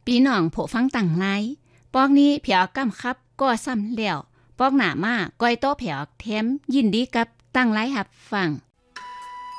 ปีน้องผู้ฟังต่างหลายปอกนี้เผียวกำครับก็ซ้ำแล้วปอกหน้ามาก้อยโตเผียวแถมยินดีกับตั้งหลายรับฟัง